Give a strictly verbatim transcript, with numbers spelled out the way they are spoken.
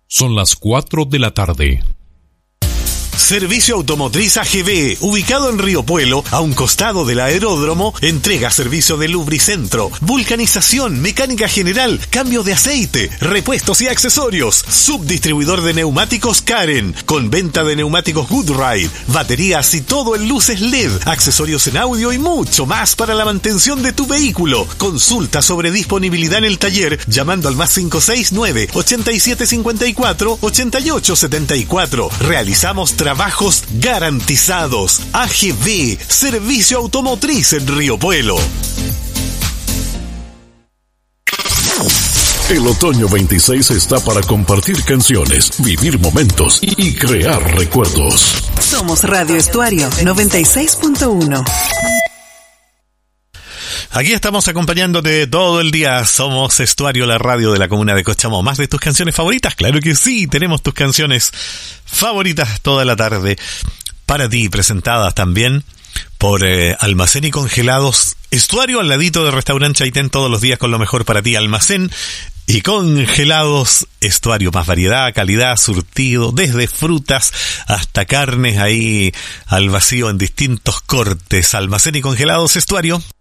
Son las cuatro de la tarde. Servicio Automotriz A G B, ubicado en Río Puelo, a un costado del aeródromo, entrega servicio de lubricentro, vulcanización, mecánica general, cambio de aceite, repuestos y accesorios. Subdistribuidor de neumáticos Karen, con venta de neumáticos Goodride, baterías y todo en luces L E D, accesorios en audio y mucho más para la mantención de tu vehículo. Consulta sobre disponibilidad en el taller llamando al más cinco seis nueve, ochenta y siete cincuenta y cuatro, ochenta y ocho setenta y cuatro. Realizamos trabajos garantizados. A G B, Servicio Automotriz en Río Puelo. El otoño veintiséis está para compartir canciones, vivir momentos y crear recuerdos. Somos Radio Estuario noventa y seis punto uno. Aquí estamos acompañándote todo el día. Somos Estuario, la radio de la comuna de Cochamó. ¿Más de tus canciones favoritas? Claro que sí, tenemos tus canciones favoritas toda la tarde para ti, presentadas también por eh, Almacén y Congelados Estuario, al ladito de Restaurante Chaitén, todos los días con lo mejor para ti. Almacén y Congelados Estuario, más variedad, calidad, surtido, desde frutas hasta carnes ahí al vacío en distintos cortes. Almacén y Congelados Estuario,